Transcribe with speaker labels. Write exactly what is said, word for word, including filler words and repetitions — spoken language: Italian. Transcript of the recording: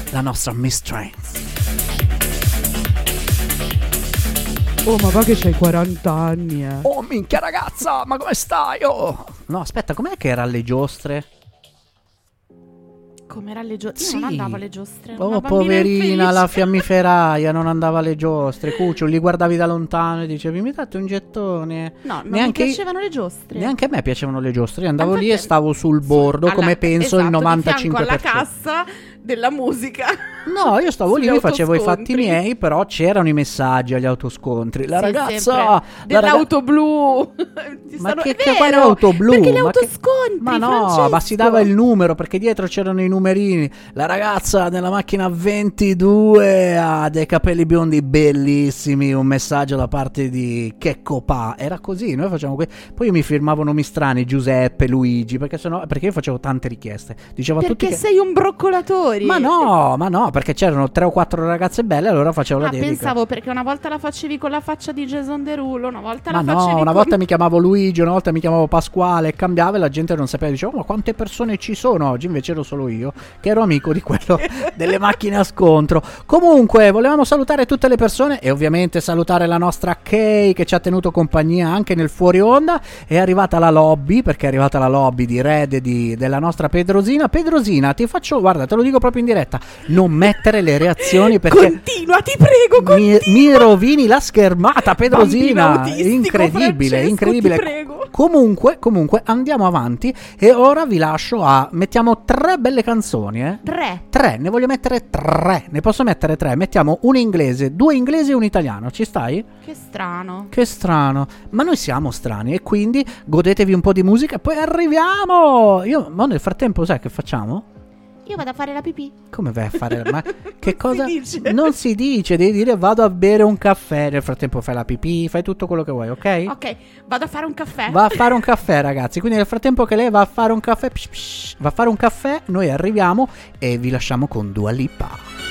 Speaker 1: la nostra Miss Trance.
Speaker 2: Oh, ma va che c'hai quaranta anni, eh.
Speaker 1: Oh, minchia ragazza, ma come stai? Oh. No, aspetta, com'è che era alle giostre?
Speaker 3: Com'era alle giostre? Io
Speaker 1: Sì.
Speaker 3: non andavo alle giostre.
Speaker 1: Oh,
Speaker 3: una bambina
Speaker 1: poverina,
Speaker 3: infelice.
Speaker 1: la fiammiferaia non andava alle giostre. Cuccio, li guardavi da lontano e dicevi, mi date un gettone?
Speaker 3: No, non
Speaker 1: Neanche-
Speaker 3: mi piacevano le giostre.
Speaker 1: Neanche a me piacevano le giostre. Io andavo
Speaker 3: Infatti-
Speaker 1: lì e stavo sul bordo,
Speaker 3: Alla-
Speaker 1: come penso il
Speaker 3: esatto,
Speaker 1: novantacinque
Speaker 3: di
Speaker 1: per
Speaker 3: fianco
Speaker 1: cento.
Speaker 3: alla cassa della musica.
Speaker 1: No, io stavo lì,
Speaker 3: Sugli
Speaker 1: mi facevo i
Speaker 3: autoscontri.
Speaker 1: fatti miei, però c'erano i messaggi agli autoscontri. La
Speaker 3: Sì,
Speaker 1: ragazza,
Speaker 3: sempre.
Speaker 1: la
Speaker 3: dell'auto blu. Ti
Speaker 1: Ma
Speaker 3: stanno-
Speaker 1: che,
Speaker 3: è
Speaker 1: che
Speaker 3: vero,
Speaker 1: quale auto blu?
Speaker 3: Perché le
Speaker 1: Ma che-
Speaker 3: autoscontri,
Speaker 1: Ma no,
Speaker 3: Francesco.
Speaker 1: ma si dava il numero perché dietro c'erano i numerini. La ragazza nella macchina ventidue ha dei capelli biondi bellissimi. Un messaggio da parte di Checco Pa. Era così, noi facciamo que- Poi io mi firmavo nomi strani, Giuseppe, Luigi, perché sennò perché io facevo tante richieste. Dicevo a tutti
Speaker 3: Perché
Speaker 1: che
Speaker 3: sei un broccolatori.
Speaker 1: Ma no, ma no, perché c'erano tre o quattro ragazze belle, allora facevo la
Speaker 3: Ah,
Speaker 1: dedica.
Speaker 3: pensavo perché una volta la facevi con la faccia di Jason Derulo, una volta
Speaker 1: Ma
Speaker 3: la
Speaker 1: no,
Speaker 3: facevi
Speaker 1: una
Speaker 3: con...
Speaker 1: volta mi chiamavo Luigi, una volta mi chiamavo Pasquale, cambiava e la gente non sapeva, diceva, oh, ma quante persone ci sono oggi? Invece ero solo io, che ero amico di quello delle macchine a scontro. Comunque, volevamo salutare tutte le persone e ovviamente salutare la nostra Kay che ci ha tenuto compagnia anche nel fuori onda. È arrivata la lobby, perché è arrivata la lobby di Red e di, della nostra Pedrosina. Pedrosina, ti faccio, guarda, te lo dico proprio in diretta, non mettere le reazioni perché...
Speaker 3: Continua, ti prego,
Speaker 1: Mi,
Speaker 3: continua.
Speaker 1: mi rovini la schermata, Pedrosina.
Speaker 3: Bambino autistico,
Speaker 1: Incredibile,
Speaker 3: Francesco,
Speaker 1: incredibile.
Speaker 3: ti prego.
Speaker 1: Comunque, comunque, andiamo avanti. E ora vi lascio a. Mettiamo tre belle canzoni, eh?
Speaker 3: Tre.
Speaker 1: Tre, ne voglio mettere tre. Ne posso mettere tre. Mettiamo una inglese, due inglesi e un italiano. Ci stai?
Speaker 3: Che strano.
Speaker 1: Che strano. Ma noi siamo strani e quindi godetevi un po' di musica e poi arriviamo. Io, ma nel frattempo, sai che facciamo?
Speaker 3: Io vado a fare la pipì.
Speaker 1: Come vai a fare? Ma che
Speaker 3: Non
Speaker 1: cosa?
Speaker 3: si dice.
Speaker 1: Non si dice, devi dire vado a bere un caffè. Nel frattempo fai la pipì, fai tutto quello che vuoi, ok?
Speaker 3: Ok, vado a fare un caffè.
Speaker 1: Va a fare un caffè, ragazzi. Quindi nel frattempo che lei va a fare un caffè, psh, psh, va a fare un caffè, noi arriviamo e vi lasciamo con Dua Lipa.